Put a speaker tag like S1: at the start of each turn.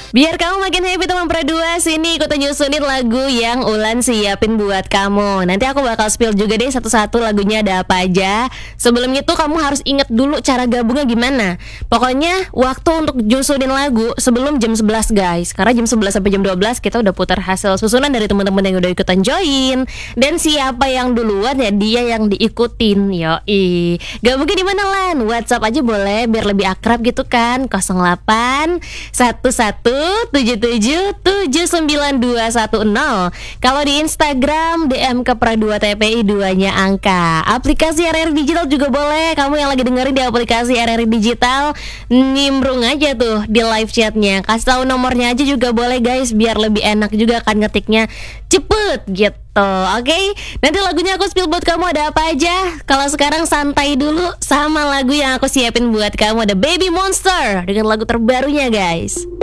S1: Biar kamu makin happy teman Pro2, sini ikutan nyusunin lagu yang Ulan siapin buat kamu. Nanti aku bakal spill juga deh satu-satu lagunya ada apa aja. Sebelum itu kamu harus inget dulu cara gabungnya gimana. Pokoknya waktu untuk nyusunin lagu sebelum jam 11 guys. Karena jam 11 sampai jam 12 kita udah putar hasil susunan dari teman-teman yang udah ikutan join. Dan siapa yang duluan ya dia yang diikutin. Yoi. Gabungnya di mana Lan? WhatsApp aja boleh biar lebih akrab gitu kan. 08 11 7779 Kalau di Instagram DM ke Pro2 TPI 2-nya angka. Aplikasi RRI Digital juga boleh. Kamu yang lagi dengerin di aplikasi RRI Digital, nimbrung aja tuh di live chatnya. Kasih tahu nomornya aja juga boleh guys, biar lebih enak juga kan ngetiknya cepet gitu. Oke, nanti lagunya aku spill buat kamu ada apa aja. Kalau sekarang santai dulu sama lagu yang aku siapin buat kamu. Ada Baby Monster dengan lagu terbarunya guys.